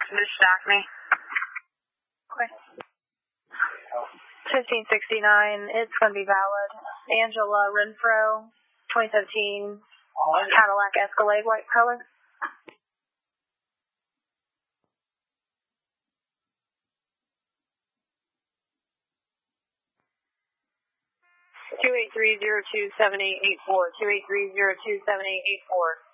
Just stack me. Okay. 1569, it's going to be valid. Angela Renfro, 2017 Cadillac Escalade, white color. (283027884) 283027884.